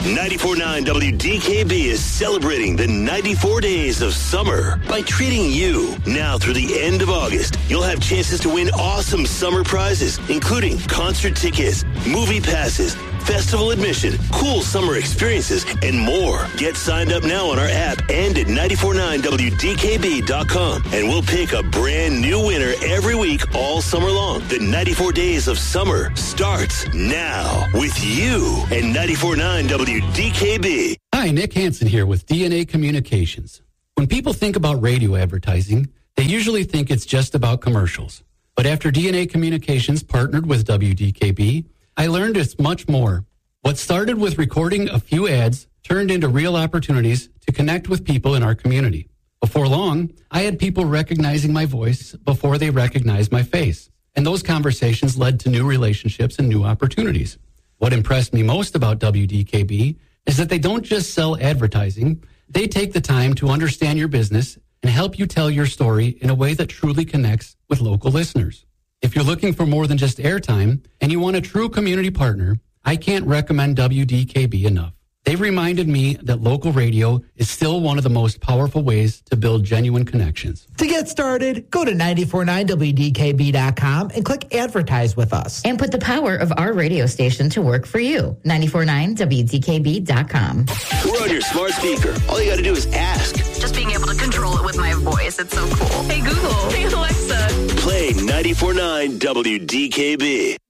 94.9 WDKB is celebrating the 94 days of summer by treating you. Now through the end of August, you'll have chances to win awesome summer prizes, including concert tickets, movie passes, festival admission, cool summer experiences, and more. Get signed up now on our app and at 949WDKB.com, and we'll pick a brand new winner every week all summer long. The 94 days of summer starts now with you and 94.9 WDKB. Hi, Nick Hansen here with DNA Communications. When people think about radio advertising, they usually think it's just about commercials. But after DNA Communications partnered with WDKB, I learned it's much more. What started with recording a few ads turned into real opportunities to connect with people in our community. Before long, I had people recognizing my voice before they recognized my face. And those conversations led to new relationships and new opportunities. What impressed me most about WDKB is that they don't just sell advertising. They take the time to understand your business and help you tell your story in a way that truly connects with local listeners. If you're looking for more than just airtime and you want a true community partner, I can't recommend WDKB enough. They've reminded me that local radio is still one of the most powerful ways to build genuine connections. To get started, go to 949WDKB.com and click Advertise with us. And put the power of our radio station to work for you. 949WDKB.com. We're on your smart speaker. All you got to do is ask. Just being able to control it with my voice, it's so cool. Hey, Google. Hey, Alexa. Play 94.9 WDKB.